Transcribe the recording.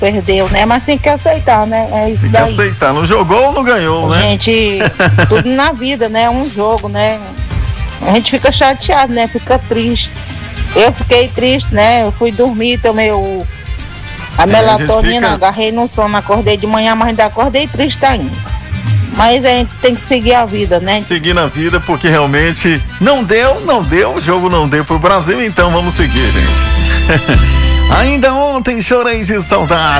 perdeu, né? Mas tem que aceitar, né? É isso Tem que daí. aceitar, não jogou ou não ganhou, né? Gente, tudo na vida, né? É um jogo, né? A gente fica chateado, né? Fica triste. Eu fiquei triste, né? Eu fui dormir, tomei a melatonina, agarrei no sono, acordei de manhã, mas ainda acordei triste ainda. Mas a gente tem que seguir a vida, né? Seguir na vida, porque realmente não deu, o jogo não deu pro Brasil, então vamos seguir, gente. Ainda ontem chorei de saudade.